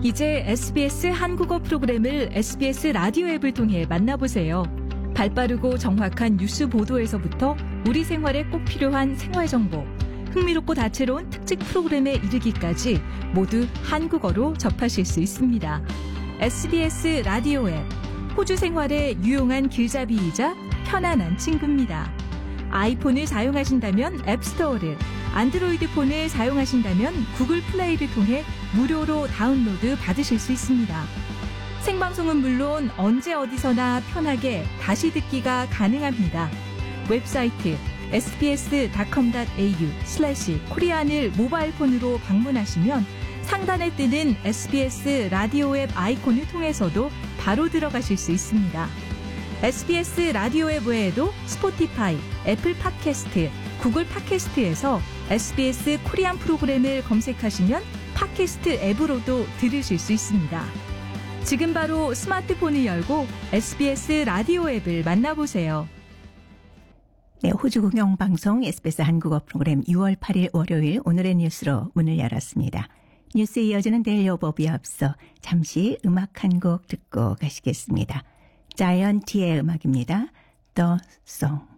이제 SBS 한국어 프로그램을 SBS 라디오 앱을 통해 만나보세요. 발빠르고 정확한 뉴스 보도에서부터 우리 생활에 꼭 필요한 생활 정보, 흥미롭고 다채로운 특집 프로그램에 이르기까지 모두 한국어로 접하실 수 있습니다. SBS 라디오 앱, 호주 생활에 유용한 길잡이이자 편안한 친구입니다. 아이폰을 사용하신다면 앱스토어를, 안드로이드 폰을 사용하신다면 구글 플레이를 통해 무료로 다운로드 받으실 수 있습니다. 생방송은 물론 언제 어디서나 편하게 다시 듣기가 가능합니다. 웹사이트 sbs.com.au/korean을 모바일 폰으로 방문하시면 상단에 뜨는 SBS 라디오 앱 아이콘을 통해서도 바로 들어가실 수 있습니다. SBS 라디오 앱 외에도 스포티파이, 애플 팟캐스트, 구글 팟캐스트에서 SBS 코리안 프로그램을 검색하시면 팟캐스트 앱으로도 들으실 수 있습니다. 지금 바로 스마트폰을 열고 SBS 라디오 앱을 만나보세요. 네, 호주 공영방송 SBS 한국어 프로그램 6월 8일 월요일 오늘의 뉴스로 문을 열었습니다. 뉴스에 이어지는 데일리 오버뷰에 앞서 잠시 음악 한 곡 듣고 가시겠습니다. 자이언티의 음악입니다. The Song.